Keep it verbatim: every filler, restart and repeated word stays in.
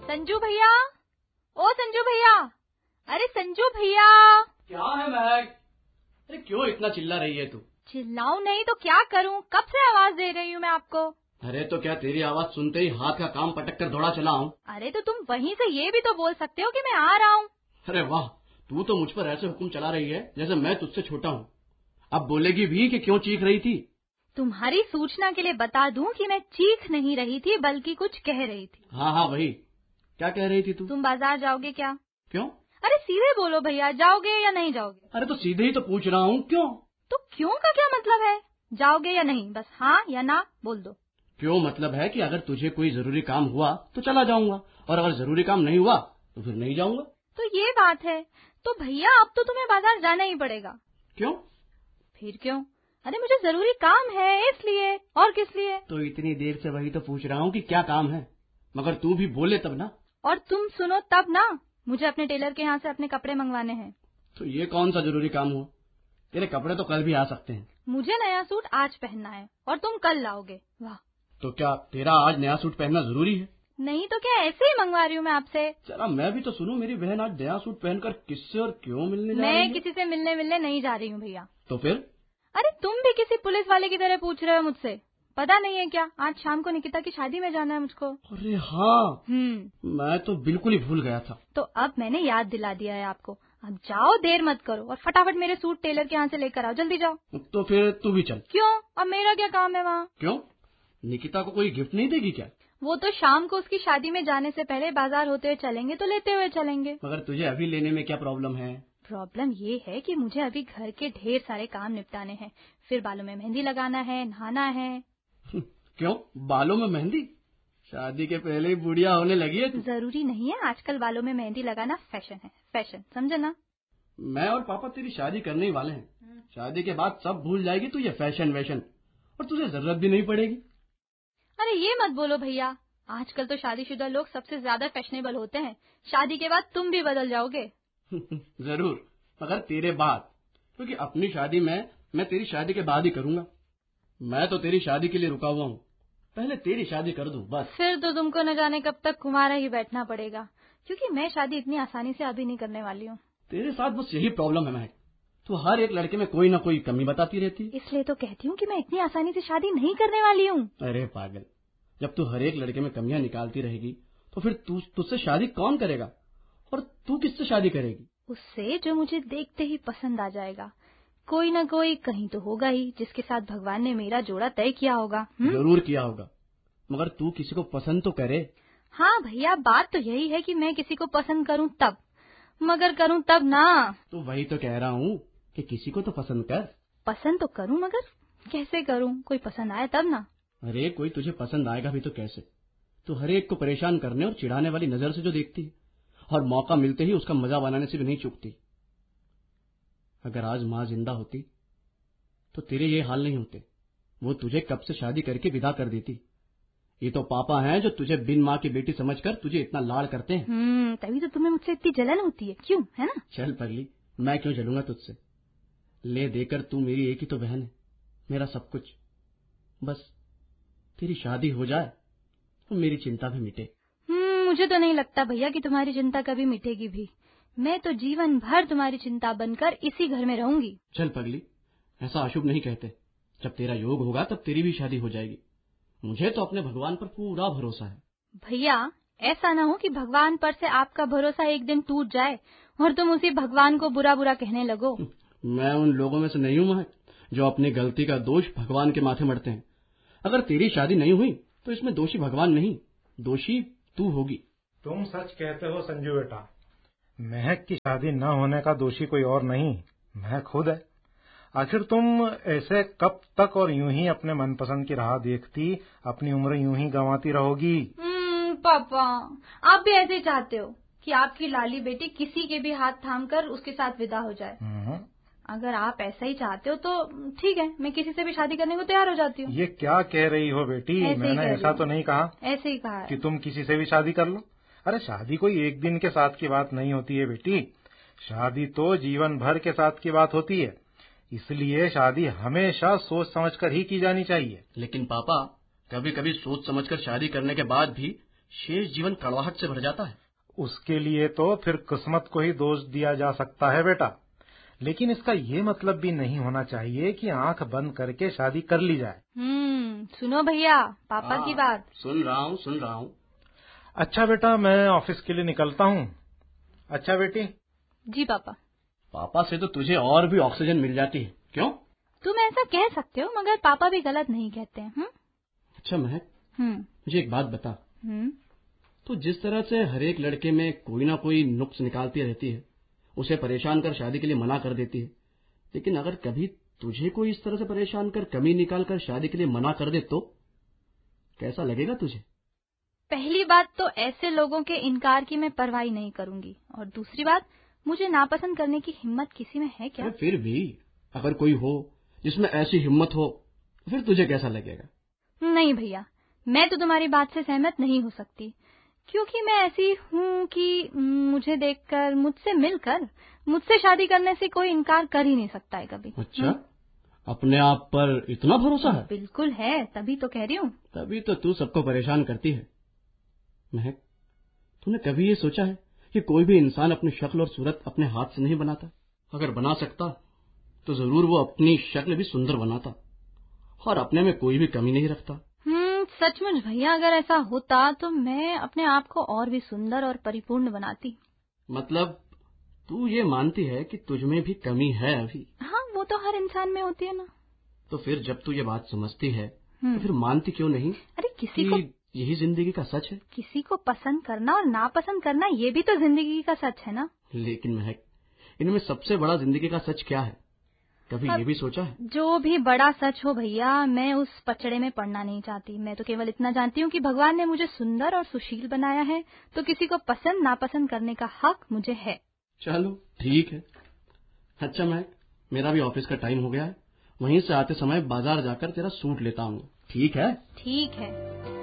संजू भैया, ओ संजू भैया, अरे संजू भैया। क्या है महक? अरे क्यों इतना चिल्ला रही है तू? चिल्लाऊं नहीं तो क्या करूं? कब से आवाज दे रही हूँ मैं आपको। अरे तो क्या तेरी आवाज सुनते ही हाथ का काम पटक कर दौड़ा चला हूँ? अरे तो तुम वहीं से ये भी तो बोल सकते हो कि मैं आ रहा हूँ। अरे वाह, तू तो मुझ पर ऐसे हुक्म चला रही है जैसे मैं तुझसे छोटा हूँ। अब बोलेगी भी कि क्यों चीख रही थी? तुम्हारी सूचना के लिए बता दूं कि मैं चीख नहीं रही थी बल्कि कुछ कह रही थी। हाँ हाँ वही, क्या कह रही थी तू? तुम बाजार जाओगे क्या? क्यों? अरे सीधे बोलो भैया, जाओगे या नहीं जाओगे? अरे तो सीधे ही तो पूछ रहा हूँ, क्यों? तो क्यों का क्या मतलब है? जाओगे या नहीं, बस हाँ या ना बोल दो। क्यों मतलब है कि अगर तुझे कोई जरूरी काम हुआ तो चला जाऊंगा, और अगर जरूरी काम नहीं हुआ तो फिर नहीं जाऊंगा। तो ये बात है। तो भैया अब तो तुम्हें बाजार जाना ही पड़ेगा। क्यों? फिर क्यों? अरे मुझे जरूरी काम है इसलिए, और किस लिए? तो इतनी देर से वही तो पूछ रहा हूँ कि क्या काम है, मगर तू भी बोले तब ना। और तुम सुनो तब ना। मुझे अपने टेलर के यहाँ से अपने कपड़े मंगवाने हैं। तो ये कौन सा जरूरी काम हुआ? तेरे कपड़े तो कल भी आ सकते हैं। मुझे नया सूट आज पहनना है और तुम कल लाओगे। वाह। तो क्या तेरा आज नया सूट पहनना जरूरी है? नहीं तो क्या ऐसे ही मंगवा रही हूँ मैं आपसे। चला मैं भी तो सुनूं, मेरी बहन आज नया सूट पहनकर किससे और क्यों मिलने जा रही है? मैं किसी से मिलने मिलने नहीं जा रही हूँ भैया। तो फिर? अरे तुम भी किसी पुलिस वाले की तरह पूछ रहे हो मुझसे। पता नहीं है क्या, आज शाम को निकिता की शादी में जाना है मुझको। अरे हाँ, हम्म मैं तो बिल्कुल ही भूल गया था। तो अब मैंने याद दिला दिया है आपको। अब जाओ, देर मत करो और फटाफट मेरे सूट टेलर के यहाँ से लेकर आओ, जल्दी जाओ। तो फिर तू भी चल। क्यों? अब मेरा क्या काम है वहाँ? क्यों, निकिता को कोई गिफ्ट नहीं देगी क्या? वो तो शाम को उसकी शादी में जाने से पहले बाजार होते हुए चलेंगे तो लेते हुए चलेंगे। मगर तुझे अभी लेने में क्या प्रॉब्लम है? प्रॉब्लम ये है कि मुझे अभी घर के ढेर सारे काम निपटाने हैं। फिर बालों में मेहंदी लगाना है, नहाना है। क्यों, बालों में मेहंदी? शादी के पहले ही बुढ़िया होने लगी है तू। जरूरी नहीं है, आजकल बालों में मेहंदी लगाना फैशन है, फैशन, समझे ना? मैं और पापा तेरी शादी करने ही वाले हैं। शादी के बाद सब भूल जाएगी तू ये फैशन वैशन, और तुझे जरूरत भी नहीं पड़ेगी। अरे ये मत बोलो भैया, आजकल तो शादीशुदा लोग सबसे ज्यादा फैशनेबल होते हैं। शादी के बाद तुम भी बदल जाओगे। जरूर, मगर तेरे बाद, क्योंकि अपनी शादी में मैं तेरी शादी के बाद ही करूंगा। मैं तो तेरी शादी के लिए रुका हुआ हूँ, पहले तेरी शादी कर दूं बस। फिर तो तुमको न जाने कब तक कुंवारा ही बैठना पड़ेगा, क्योंकि मैं शादी इतनी आसानी से अभी नहीं करने वाली हूँ। तेरे साथ बस यही प्रॉब्लम है महक, तू हर एक लड़के में कोई ना कोई कमी बताती रहती है। इसलिए तो कहती हूँ कि मैं इतनी आसानी से शादी नहीं करने वाली हूँ। अरे पागल, जब तू हर एक लड़के में कमियां निकालती रहेगी तो फिर तू तुझसे शादी कौन करेगा, और तू किससे शादी करेगी? उससे जो मुझे देखते ही पसंद आ जाएगा। कोई ना कोई कहीं तो होगा ही जिसके साथ भगवान ने मेरा जोड़ा तय किया होगा। हुँ? जरूर किया होगा, मगर तू किसी को पसंद तो करे। हाँ भैया, बात तो यही है कि मैं किसी को पसंद करूँ तब, मगर करूँ तब ना। तो वही तो कह रहा हूँ कि किसी को तो पसंद कर। पसंद तो करूँ, मगर कैसे करूँ? कोई पसंद आए तब ना। अरे कोई तुझे पसंद आएगा भी तो कैसे? तू हर एक को परेशान करने और चिढ़ाने वाली नजर से जो देखती है, और मौका मिलते ही उसका मजा बनाने से भी नहीं चूकती। अगर आज माँ जिंदा होती तो तेरे ये हाल नहीं होते, वो तुझे कब से शादी करके विदा कर देती। ये तो पापा हैं जो तुझे बिन माँ की बेटी समझकर तुझे इतना लाड़ करते हैं। हम्म तभी तो तुम्हें मुझसे इतनी जलन होती है, क्यों, है ना? चल पगली, मैं क्यों जलूंगा तुझसे? ले देकर तू मेरी एक ही तो बहन है, मेरा सब कुछ। बस तेरी शादी हो जाए तो मेरी चिंता भी मिटे। हम्म मुझे तो नहीं लगता भैया कि तुम्हारी चिंता कभी मिटेगी भी। मैं तो जीवन भर तुम्हारी चिंता बनकर इसी घर में रहूंगी। चल पगली, ऐसा अशुभ नहीं कहते। जब तेरा योग होगा तब तेरी भी शादी हो जाएगी। मुझे तो अपने भगवान पर पूरा भरोसा है। भैया ऐसा ना हो कि भगवान पर से आपका भरोसा एक दिन टूट जाए और तुम उसी भगवान को बुरा बुरा कहने लगो। मैं उन लोगों में से नहीं हूँ महक, जो अपनी गलती का दोष भगवान के माथे मढ़ते हैं। अगर तेरी शादी नहीं हुई तो इसमें दोषी भगवान नहीं, दोषी तू होगी। तुम सच कहते हो संजू बेटा, महक की शादी न होने का दोषी कोई और नहीं, महक खुद है। आखिर तुम ऐसे कब तक और यूं ही अपने मनपसंद की राह देखती, अपनी उम्र यूं ही गंवाती रहोगी? हम्म पापा, आप भी ऐसे ही चाहते हो कि आपकी लाली बेटी किसी के भी हाथ थामकर उसके साथ विदा हो जाए? अगर आप ऐसा ही चाहते हो तो ठीक है, मैं किसी से भी शादी करने को तैयार हो जाती हूँ। ये क्या कह रही हो बेटी? मैंने ऐसा तो नहीं कहा। ऐसे ही कहा कि तुम किसी से भी शादी कर लो। अरे शादी कोई एक दिन के साथ की बात नहीं होती है बेटी, शादी तो जीवन भर के साथ की बात होती है। इसलिए शादी हमेशा सोच समझकर ही की जानी चाहिए। लेकिन पापा, कभी कभी सोच समझकर शादी करने के बाद भी शेष जीवन कड़वाहट से भर जाता है। उसके लिए तो फिर किस्मत को ही दोष दिया जा सकता है बेटा, लेकिन इसका ये मतलब भी नहीं होना चाहिए कि आंख बंद करके शादी कर ली जाए। हम्म सुनो भैया, पापा की बात। सुन रहा हूँ सुन रहा हूँ। अच्छा बेटा, मैं ऑफिस के लिए निकलता हूँ। अच्छा बेटी। जी पापा। पापा से तो तुझे और भी ऑक्सीजन मिल जाती है। क्यों? तुम ऐसा कह सकते हो, मगर पापा भी गलत नहीं कहते हैं। अच्छा महक, हम्म मुझे एक बात बता। हम्म तो जिस तरह से हर एक लड़के में कोई ना कोई नुक्स निकालती रहती है, उसे परेशान कर शादी के लिए मना कर देती है, लेकिन अगर कभी तुझे कोई इस तरह से परेशान कर कमी निकाल कर शादी के लिए मना कर दे तो कैसा लगेगा तुझे? पहली बात तो ऐसे लोगों के इनकार की मैं परवाह नहीं करूंगी, और दूसरी बात, मुझे नापसंद करने की हिम्मत किसी में है क्या? फिर भी अगर कोई हो जिसमें ऐसी हिम्मत हो, फिर तुझे कैसा लगेगा? नहीं भैया, मैं तो तुम्हारी बात से सहमत नहीं हो सकती, क्योंकि मैं ऐसी हूँ कि मुझे देखकर, मुझसे मिलकर, मुझसे शादी करने से कोई इनकार कर ही नहीं सकता है कभी। अच्छा, अपने आप पर इतना भरोसा है? बिल्कुल है, तभी तो कह रही हूँ। तभी तो तू सबको परेशान करती है। महक, तूने कभी ये सोचा है कि कोई भी इंसान अपनी शक्ल और सूरत अपने हाथ से नहीं बनाता? अगर बना सकता तो जरूर वो अपनी शक्ल भी सुंदर बनाता और अपने में कोई भी कमी नहीं रखता। हम्म सचमुच भैया, अगर ऐसा होता तो मैं अपने आप को और भी सुंदर और परिपूर्ण बनाती। मतलब तू ये मानती है कि तुझ में भी कमी है अभी? हाँ, वो तो हर इंसान में होती है ना। तो फिर जब तू ये बात समझती है तो फिर मानती क्यों नहीं? अरे किसी को यही जिंदगी का सच है। किसी को पसंद करना और नापसंद करना, ये भी तो जिंदगी का सच है ना। लेकिन महक, इनमें सबसे बड़ा जिंदगी का सच क्या है? कभी ये भी सोचा है? जो भी बड़ा सच हो भैया, मैं उस पचड़े में पड़ना नहीं चाहती। मैं तो केवल इतना जानती हूँ कि भगवान ने मुझे सुंदर और सुशील बनाया है, तो किसी को पसंद नापसंद करने का हक मुझे है। चलो ठीक है। अच्छा महक, मेरा भी ऑफिस का टाइम हो गया है, वहीं से आते समय बाजार जाकर तेरा सूट लेता हूँ। ठीक है? ठीक है।